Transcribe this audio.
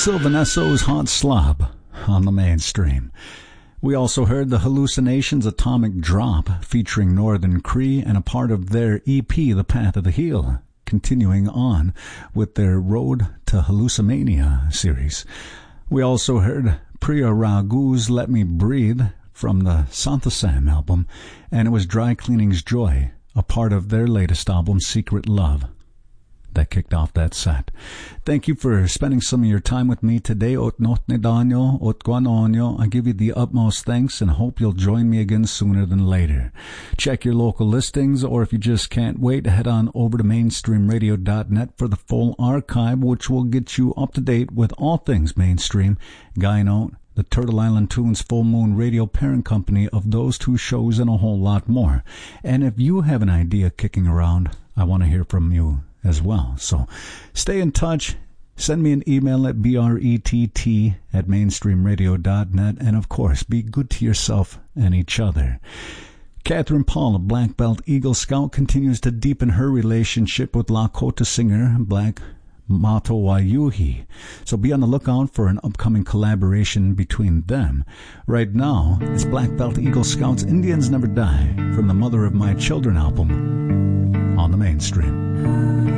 Sylvanesso's Hot Slob on the Mainstream. We also heard the Hallucinations' Atomic Drop featuring Northern Cree and a part of their EP, The Path of the Heel, continuing on with their Road to Hallucimania series. We also heard Priya Raghu's Let Me Breathe from the Santhasam album, and it was Dry Cleaning's Joy, a part of their latest album, Secret Love, that kicked off that set. Thank you for spending some of your time with me today. I give you the utmost thanks and hope you'll join me again sooner than later. Check your local listings, or if you just can't wait, head on over to mainstreamradio.net for the full archive, which will get you up to date with all things mainstream. Guy Note, the Turtle Island Tunes Full Moon Radio parent company of those two shows, and a whole lot more. And if you have an idea kicking around, I want to hear from you as well. So stay in touch. Send me an email at brett@mainstreamradio.net. And of course, be good to yourself and each other. Catherine Paul, a Black Belt Eagle Scout, continues to deepen her relationship with Lakota singer Black Mato Wayuhi. So be on the lookout for an upcoming collaboration between them. Right now, it's Black Belt Eagle Scouts' Indians Never Die from the Mother of My Children album on the Mainstream.